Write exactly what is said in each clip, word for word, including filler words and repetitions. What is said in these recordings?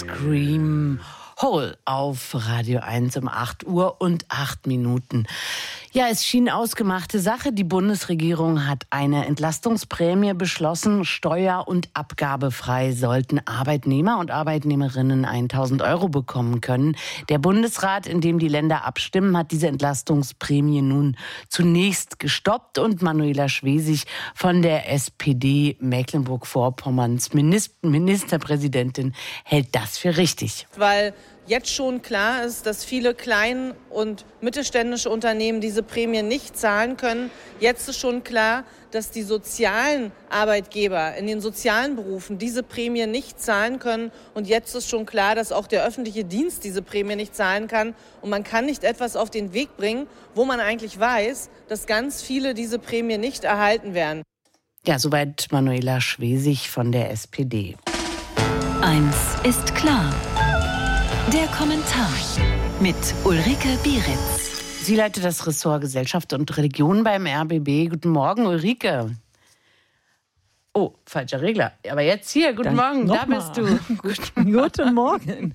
Scream Hole auf Radio eins um acht Uhr und acht Minuten. Ja, es schien ausgemachte Sache. Die Bundesregierung hat eine Entlastungsprämie beschlossen. Steuer- und abgabefrei sollten Arbeitnehmer und Arbeitnehmerinnen tausend Euro bekommen können. Der Bundesrat, in dem die Länder abstimmen, hat diese Entlastungsprämie nun zunächst gestoppt. Und Manuela Schwesig von der S P D Mecklenburg-Vorpommerns, Ministerpräsidentin, hält das für richtig. Weil jetzt schon klar ist, dass viele klein- und mittelständische Unternehmen diese Prämie nicht zahlen können. Jetzt ist schon klar, dass die sozialen Arbeitgeber in den sozialen Berufen diese Prämie nicht zahlen können. Und jetzt ist schon klar, dass auch der öffentliche Dienst diese Prämie nicht zahlen kann. Und man kann nicht etwas auf den Weg bringen, wo man eigentlich weiß, dass ganz viele diese Prämie nicht erhalten werden. Ja, soweit Manuela Schwesig von der S P D. Eins ist klar. Der Kommentar mit Ulrike Bieritz. Sie leitet das Ressort Gesellschaft und Religion beim R B B. Guten Morgen, Ulrike. Oh, falscher Regler. Aber jetzt hier, guten Dann Morgen, da bist du. Guten, guten Morgen.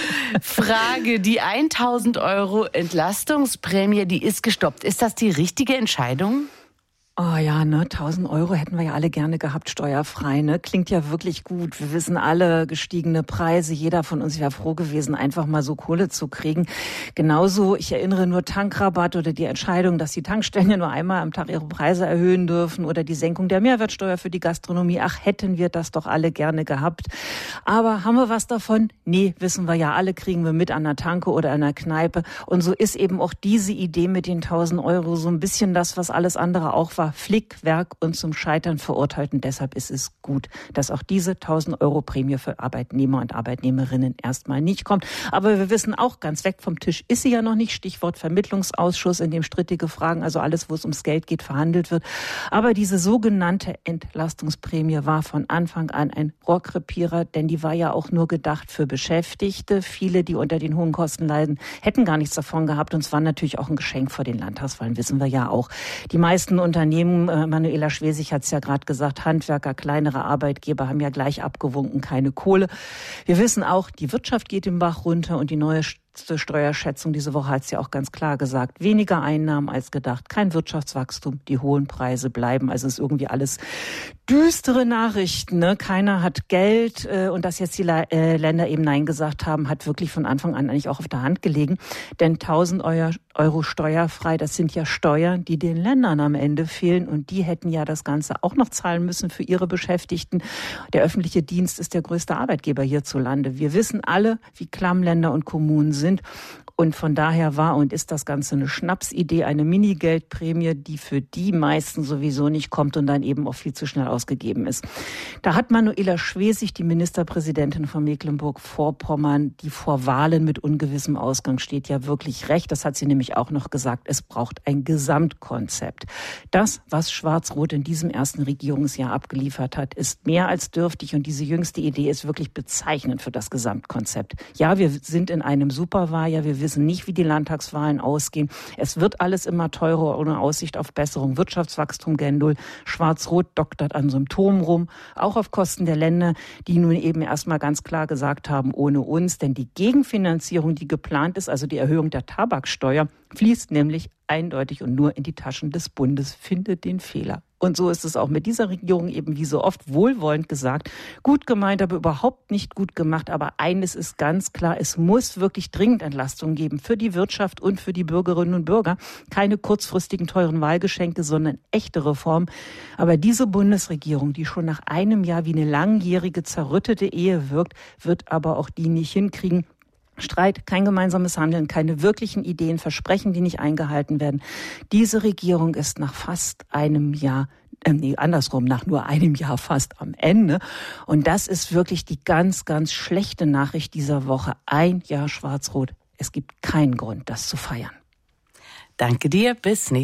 Frage, die tausend Euro Entlastungsprämie, die ist gestoppt. Ist das die richtige Entscheidung? Oh ja, ne, tausend Euro hätten wir ja alle gerne gehabt, steuerfrei, ne? Klingt ja wirklich gut. Wir wissen alle, gestiegene Preise. Jeder von uns wäre froh gewesen, einfach mal so Kohle zu kriegen. Genauso, ich erinnere nur Tankrabatt oder die Entscheidung, dass die Tankstellen ja nur einmal am Tag ihre Preise erhöhen dürfen oder die Senkung der Mehrwertsteuer für die Gastronomie. Ach, hätten wir das doch alle gerne gehabt. Aber haben wir was davon? Nee, wissen wir ja alle, kriegen wir mit an der Tanke oder an der Kneipe. Und so ist eben auch diese Idee mit den tausend Euro so ein bisschen das, was alles andere auch war. Flickwerk und zum Scheitern verurteilt. Und deshalb ist es gut, dass auch diese tausend Euro Prämie für Arbeitnehmer und Arbeitnehmerinnen erstmal nicht kommt. Aber wir wissen auch, ganz weg vom Tisch ist sie ja noch nicht. Stichwort Vermittlungsausschuss, in dem strittige Fragen, also alles, wo es ums Geld geht, verhandelt wird. Aber diese sogenannte Entlastungsprämie war von Anfang an ein Rohrkrepierer, denn die war ja auch nur gedacht für Beschäftigte. Viele, die unter den hohen Kosten leiden, hätten gar nichts davon gehabt. Und es war natürlich auch ein Geschenk vor den Landtagswahlen, wissen wir ja auch. Die meisten Unternehmen, Manuela Schwesig hat es ja gerade gesagt, Handwerker, kleinere Arbeitgeber haben ja gleich abgewunken, keine Kohle. Wir wissen auch, die Wirtschaft geht den Bach runter und die neue Steuerschätzung diese Woche hat es ja auch ganz klar gesagt. Weniger Einnahmen als gedacht, kein Wirtschaftswachstum, die hohen Preise bleiben. Also es ist irgendwie alles düstere Nachrichten. Ne? Keiner hat Geld äh, und dass jetzt die La- äh, Länder eben Nein gesagt haben, hat wirklich von Anfang an eigentlich auch auf der Hand gelegen. Denn tausend Euro steuerfrei, das sind ja Steuern, die den Ländern am Ende fehlen und die hätten ja das Ganze auch noch zahlen müssen für ihre Beschäftigten. Der öffentliche Dienst ist der größte Arbeitgeber hierzulande. Wir wissen alle, wie klamm Länder und Kommunen sind. sind. Und von daher war und ist das Ganze eine Schnapsidee, eine Minigeldprämie, die für die meisten sowieso nicht kommt und dann eben auch viel zu schnell ausgegeben ist. Da hat Manuela Schwesig, die Ministerpräsidentin von Mecklenburg-Vorpommern, die vor Wahlen mit ungewissem Ausgang steht, ja wirklich recht. Das hat sie nämlich auch noch gesagt. Es braucht ein Gesamtkonzept. Das, was Schwarz-Rot in diesem ersten Regierungsjahr abgeliefert hat, ist mehr als dürftig und diese jüngste Idee ist wirklich bezeichnend für das Gesamtkonzept. Ja, wir sind in einem Superwahljahr, wir wissen nicht, wie die Landtagswahlen ausgehen. Es wird alles immer teurer ohne Aussicht auf Besserung. Wirtschaftswachstum gen Null. Schwarz-Rot doktert an Symptomen rum, auch auf Kosten der Länder, die nun eben erstmal ganz klar gesagt haben, ohne uns. Denn die Gegenfinanzierung, die geplant ist, also die Erhöhung der Tabaksteuer, fließt nämlich eindeutig und nur in die Taschen des Bundes. Findet den Fehler. Und so ist es auch mit dieser Regierung eben wie so oft wohlwollend gesagt. Gut gemeint, aber überhaupt nicht gut gemacht. Aber eines ist ganz klar, es muss wirklich dringend Entlastungen geben für die Wirtschaft und für die Bürgerinnen und Bürger. Keine kurzfristigen teuren Wahlgeschenke, sondern echte Reformen. Aber diese Bundesregierung, die schon nach einem Jahr wie eine langjährige zerrüttete Ehe wirkt, wird aber auch die nicht hinkriegen. Streit, kein gemeinsames Handeln, keine wirklichen Ideen, Versprechen, die nicht eingehalten werden. Diese Regierung ist nach fast einem Jahr, äh, nee, andersrum, nach nur einem Jahr fast am Ende. Und das ist wirklich die ganz, ganz schlechte Nachricht dieser Woche. Ein Jahr Schwarz-Rot. Es gibt keinen Grund, das zu feiern. Danke dir, bis nächstes Mal.